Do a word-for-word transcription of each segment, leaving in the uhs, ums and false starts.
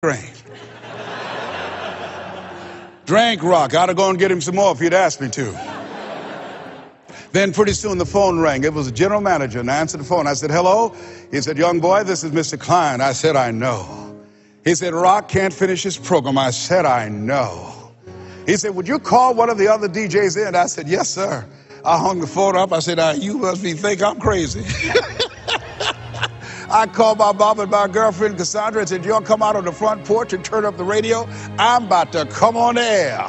Drank. Drank rock. I'd have gone and get him some more if he'd asked me to. Then pretty soon the phone rang. It was the general manager, and I answered the phone. I said, hello? He said, young boy, this is Mister Klein. I said, I know. He said, Rock can't finish his program. I said, I know. He said, would you call one of the other D Js in? I said, yes, sir. I hung the phone up. I said, ah, you must be think I'm crazy. I called my mom and my girlfriend, Cassandra, and said, y'all come out on the front porch and turn up the radio. I'm about to come on the air.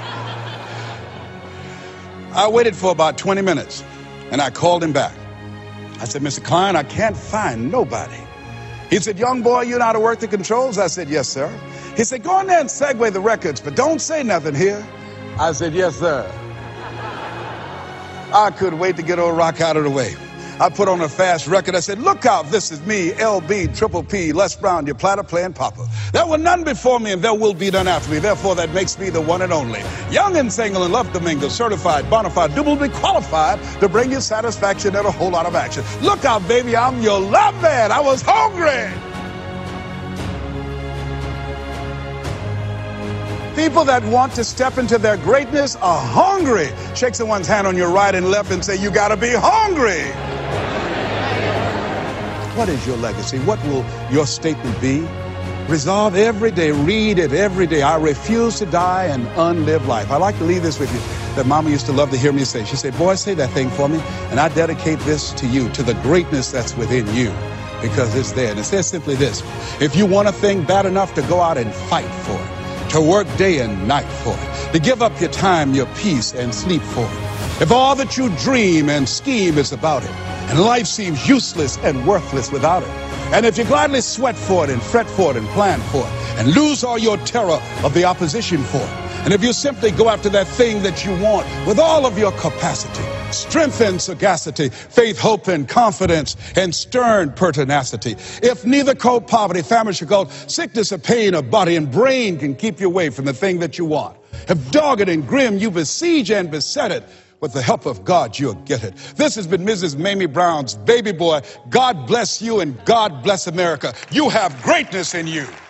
I waited for about twenty minutes, and I called him back. I said, Mister Klein, I can't find nobody. He said, young boy, you know how to work the controls? I said, yes, sir. He said, go in there and segue the records, but don't say nothing here. I said, yes, sir. I couldn't wait to get old Rock out of the way. I put on a fast record. I said, look out, this is me, L B, Triple P, Les Brown, your platter playing Papa. There were none before me, and there will be none after me. Therefore, that makes me the one and only. Young and single and love to mingle, certified, bona fide, doubly qualified to bring you satisfaction and a whole lot of action. Look out, baby, I'm your love man. I was hungry. People that want to step into their greatness are hungry. Shake someone's hand on your right and left and say, you gotta be hungry. What is your legacy? What will your statement be? Resolve every day, read it every day. I refuse to die an unlived life. I like to leave this with you that Mama used to love to hear me say. She said, boy, say that thing for me, and I dedicate this to you, to the greatness that's within you, because it's there. And it says simply this: if you want a thing bad enough to go out and fight for it, to work day and night for it, to give up your time, your peace, and sleep for it, if all that you dream and scheme is about it, and life seems useless and worthless without it, and if you gladly sweat for it and fret for it and plan for it, and lose all your terror of the opposition for it, and if you simply go after that thing that you want with all of your capacity, strength and sagacity, faith, hope, and confidence, and stern pertinacity, if neither cold poverty, famine, shall sickness or pain of body and brain can keep you away from the thing that you want, if dogged and grim you besiege and beset it, with the help of God, you'll get it. This has been Missus Mamie Brown's Baby Boy. God bless you and God bless America. You have greatness in you.